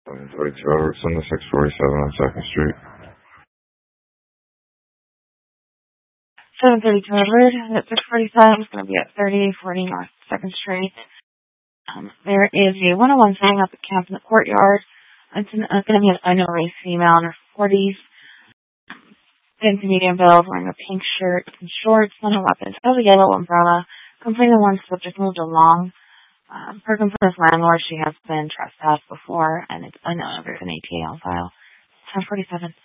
742 Robertson to 647 on 2nd Street. 732 Edward at 647 is going to be at 3040 North 2nd Street. There is a 101 sign up at camp in the courtyard. It's going to be an underage female in her 40s. Thin to medium build, wearing a pink shirt and shorts, on her weapons has a yellow umbrella. Complaining one subject moved along. Per confirmed landlord, she has been trespassed before, and I know there's an ATA on file. 1047.